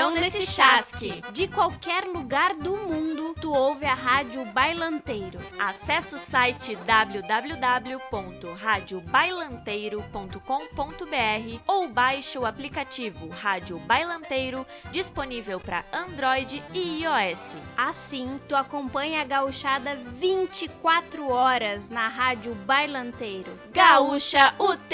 mão nesse chasque. De qualquer lugar do mundo, tu ouve a Rádio Bailanteiro. Acesse o site www.radiobailanteiro.com.br ou baixe o aplicativo Rádio Bailanteiro, disponível para Android e iOS. Assim, tu acompanha a gauchada 24 horas na Rádio Bailanteiro. Gaúcha, o